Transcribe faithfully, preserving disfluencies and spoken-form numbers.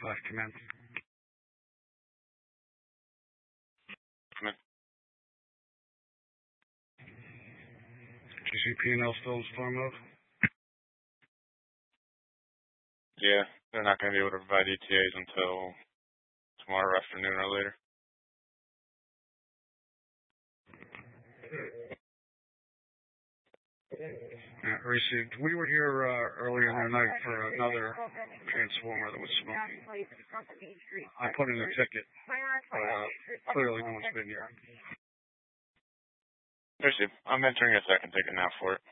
five, come in. Come in. G C P and L still in storm mode? Yeah, they're not going to be able to provide E T As until tomorrow afternoon or later. Uh, received. We were here uh, earlier in the night for another transformer that was smoking. I put in a ticket, but uh, clearly no one's been here. Received. I'm entering a second ticket now for it.